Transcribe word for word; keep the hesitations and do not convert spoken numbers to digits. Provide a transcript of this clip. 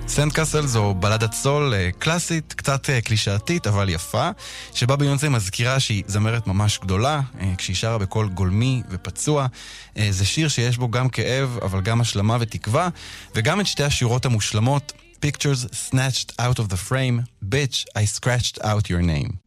סנד קאסל זו בלדת סול קלאסית, קצת קלישאתית אבל יפה, שבה ביונסה מזכירה שהיא זמרת ממש גדולה, כשהיא שרה בקול גולמי ופצוע. זה שיר שיש בו גם כאב אבל גם השלמה ותקווה, וגם את שתי השירות המושלמות, Pictures snatched out of the frame, Bitch, I scratched out your name.